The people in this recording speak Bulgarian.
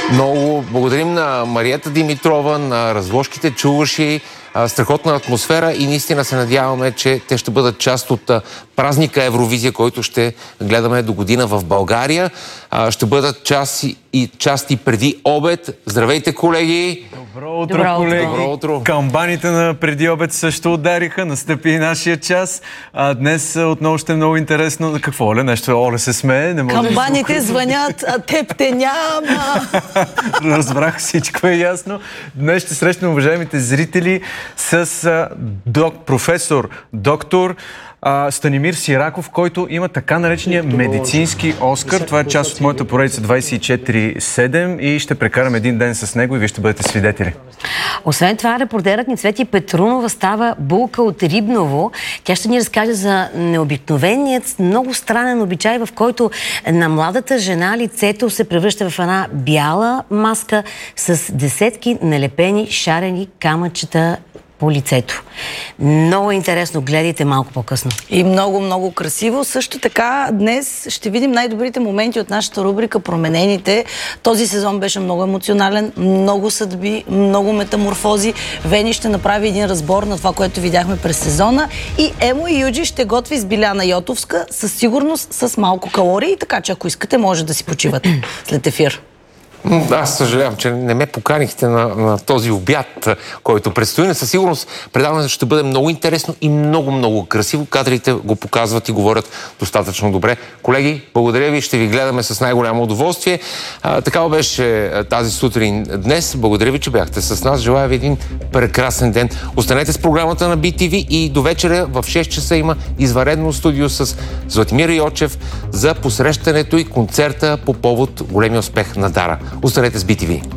Много благодарим на Мариета Димитрова, на разложките чуваши, страхотна атмосфера и наистина се надяваме, че те ще бъдат част от празника Евровизия, който ще гледаме до година в България. Ще бъдат части преди обед. Здравейте, колеги! Добро утро, колеги! Добро утро! Камбаните на преди обед също удариха, настъпи и нашия час. Днес отново ще е много интересно. Какво, Оле? Нещо Оле се смее. Не може Камбаните звънят, а теб те няма! Разбрах, всичко е ясно. Днес ще срещнем уважаемите зрители с професор, доктор Станимир Сираков, който има така наречения медицински Оскар. Това е част от моята поредица 24/7 и ще прекарам един ден с него и вие ще бъдете свидетели. Освен това, репортерът ни Цвети Петрунова става булка от Рибново. Тя ще ни разкаже за необикновеният, много странен обичай, в който на младата жена лицето се превръща в една бяла маска с десетки налепени шарени камъчета по лицето. Много интересно, гледайте малко по-късно. И много, много красиво. Също така, днес ще видим най-добрите моменти от нашата рубрика "Променените". Този сезон беше много емоционален, много съдби, много метаморфози. Вени ще направи един разбор на това, което видяхме през сезона. И Емо и Юджи ще готви с Биляна Йотовска, със сигурност с малко калории, така че ако искате, може да си почивате след ефир. Аз съжалявам, че не ме поканихте на този обяд, който предстои. Със сигурност предаването ще бъде много интересно и много, много красиво. Кадрите го показват и говорят достатъчно добре. Колеги, благодаря ви, ще ви гледаме с най-голямо удоволствие. Такава беше тази сутрин днес. Благодаря ви, че бяхте с нас. Желая ви един прекрасен ден. Останете с програмата на BTV и до вечера в 6 часа има извънредно студио с Златимир Йочев за посрещането и концерта по повод големия успех на Дара. Останете с BTV.